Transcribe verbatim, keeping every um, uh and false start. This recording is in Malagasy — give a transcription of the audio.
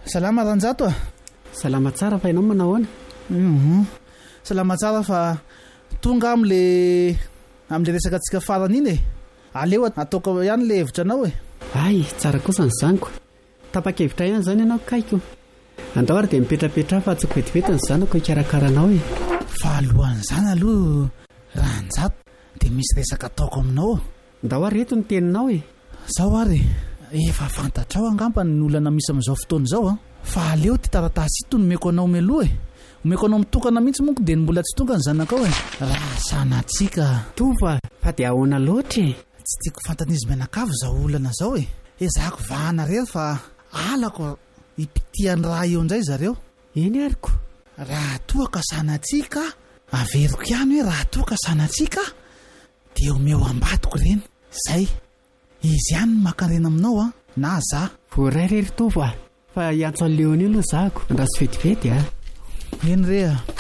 Salama Ranjato. Salama tsara fa ianao manahoana? Mhm. Salama tsara fa tonga amle amle resaka tsika farany iny e. Aleo ataoko ihany le hevitra anao e. Ay, tsara kosa ny zanako. Tapa-kevitra ihany zany ianao kaiko. Andao ary dia mipetrapetra fa tsy vetivety ny zanako hikarakara anao e. Fa alohan'izany aloha Ranjato dia misy resaka ataoko aminao. Andao ary eto ny teninao e. Zao ary efa fantatrao angamba ny olana misy amin'izao fotoana izao a. Fa aleo ty taratasy ito nomeko anao meloha e. Omeko anao mitokana mihitsy monko dia ny mbola tsy tonga ny zanakao e. Raha sanatsika tova fa dia ahoana loatra e. Tsy tiako fantanizy menakavy izao olana izao e. Ezahako vahana rery fa alako ipitiany raha eo indray zareo. Eny ariko. Raha toa ka sanatsika averiko ihany hoe raha toa ka sanatsika dia omeo ambatoko ireny. Zay izy ihany makarena aminao a na za. Voaray rery tova fa hiantso an'Leonie aloha zahako raha tsy vetivety a. Eny re a.